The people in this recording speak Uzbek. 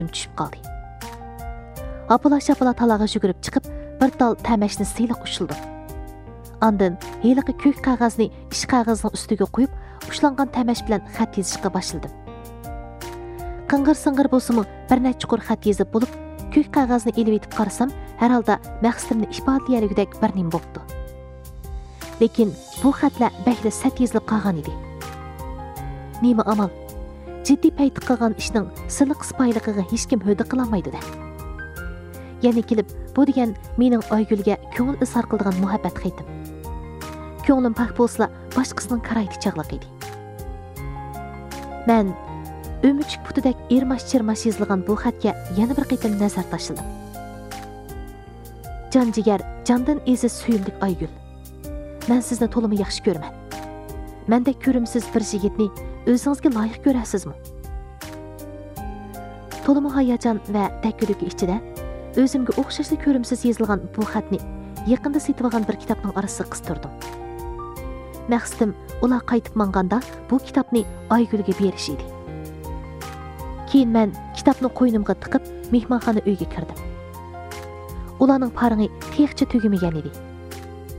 tushib qoldi. Apala-şapala talağa жүгіріп chiqib, bir tal təməşni siyliq ushildim. Andın heliqi ko'k qog'ozni ish qog'ozining ustiga qo'yib, ushlangan təməş bilan xat yozishga boshladim. Qing'ir-sing'ir bo'lsa-mu, bir necha chuqur xat yozib bo'lib, ko'k qog'ozni elib etib qarasam, har holda maqsadimni ifodalayaligidek bir nim bo'pti. Lekin bu xatlar bakla sat yozilib qolgan edi. Nima amal? Jiddiy payti qilgan ishning siliq sipoyligiga hech kim huddi qilolmaydi-da. Yana kelib, bu degan mening Oygulga ko'ngil izhor qiladigan muhabbat xatim. Ko'nglim pak bo'lsa, boshqasining qarayti chaqliq edi. Men o'müchik putidek ermash-chirmash yozilgan bu xatga yana bir qitim nazar tashladim. Jon jigar, jondan aziz suyimlik Oygul. Men sizni to'liq yaxshi ko'raman. Mendek ko'rimsiz bir yigitni o'zingizga loyiq ko'rasizmi? To'liq hayajon va takkilik ichida o'zimga o'xshashli ko'rimsiz yozilgan bu xatni yaqinda setib olgan bir kitobning orasiga qistirdim. Maqsadim ular qaytib manganda bu kitobni Oygulga berish edi. Keyin men kitobni qo'ynimga tiqib, mehmonxona uyga kirdim. Ularning parangi texcha tugamagan edi.